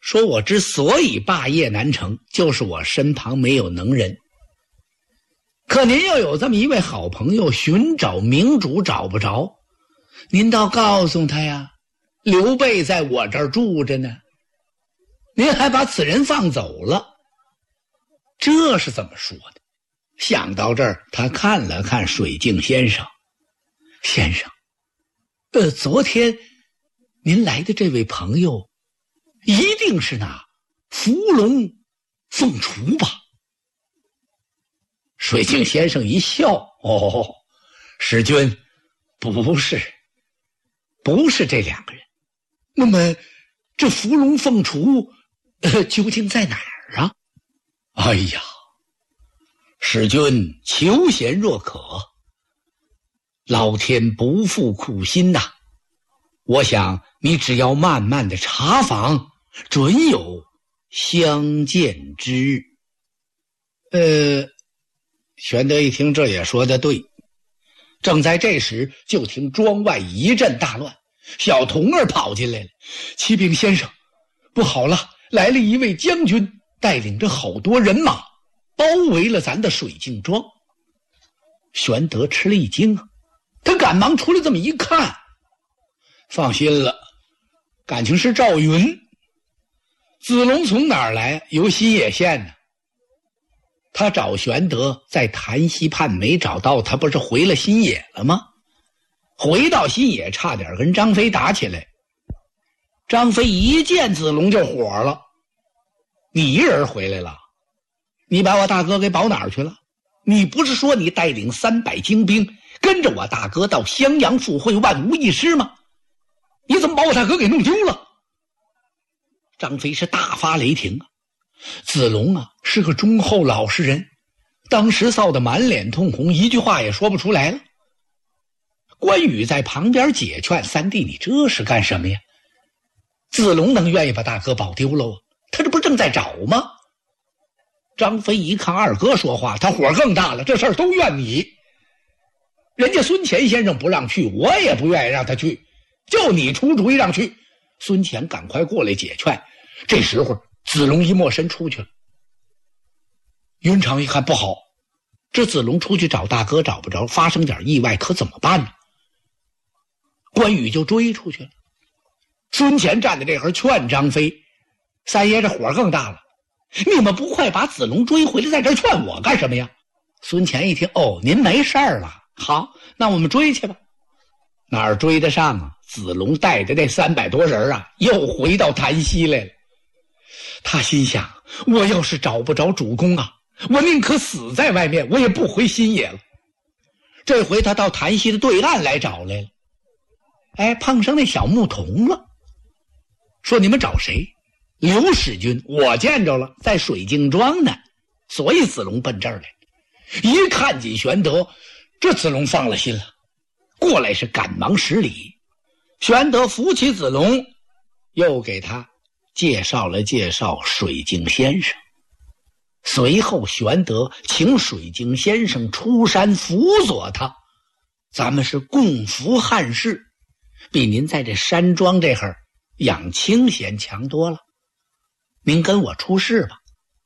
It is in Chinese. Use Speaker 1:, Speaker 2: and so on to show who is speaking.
Speaker 1: 说我之所以霸业难成，就是我身旁没有能人。可您又有这么一位好朋友，寻找明主找不着，您倒告诉他呀，刘备在我这儿住着呢，您还把此人放走了，这是怎么说的？想到这儿，他看了看水镜先生，先生，昨天您来的这位朋友一定是那伏龙凤雏吧？水镜先生一笑，哦，使君，不是这两个人。那么这伏龙凤雏究竟在哪儿啊？哎呀，使君求贤若渴，老天不负苦心呐。我想你只要慢慢的查访，准有相见之。玄德一听这也说得对。正在这时，就听庄外一阵大乱，小童儿跑进来了。启禀先生，不好了，来了一位将军，带领着好多人马，包围了咱的水镜庄。玄德吃了一惊啊，他赶忙出来这么一看，放心了，感情是赵云。子龙从哪儿来？由新野县呢。他找玄德在潭溪畔没找到，他不是回了新野了吗？回到新野差点跟张飞打起来。张飞一见子龙就火了，你一人回来了，你把我大哥给保哪儿去了？你不是说你带领300精兵跟着我大哥到襄阳赴会，万无一失吗？你怎么把我大哥给弄丢了？张飞是大发雷霆啊！子龙啊是个忠厚老实人，当时臊得满脸通红，一句话也说不出来了。关羽在旁边解劝，三弟你这是干什么呀？子龙能愿意把大哥保丢了啊？他这不正在找吗？张飞一看二哥说话，他火更大了，这事儿都怨你。人家孙乾先生不让去，我也不愿意让他去，就你出主意让去。孙乾赶快过来解劝。这时候子龙一没身出去了。云长一看不好，这子龙出去找大哥找不着，发生点意外可怎么办呢？关羽就追出去了。孙乾站在这会儿劝张飞，三爷这火更大了，你们不快把子龙追回来，在这劝我干什么呀？孙乾一听，哦，您没事儿了，好，那我们追去吧。哪儿追得上啊？子龙带着那300多人啊，又回到潭溪来了。他心想，我要是找不着主公啊，我宁可死在外面，我也不回新野了。这回他到潭溪的对岸来找来了。哎，碰上那小牧童了，说你们找谁？刘使君，我见着了，在水镜庄呢，所以子龙奔这儿来。一看见玄德，这子龙放了心了，过来是赶忙施礼。玄德扶起子龙，又给他介绍水镜先生。随后玄德请水镜先生出山辅佐他，咱们是共扶汉室，比您在这山庄这会儿养清闲强多了。您跟我出仕吧。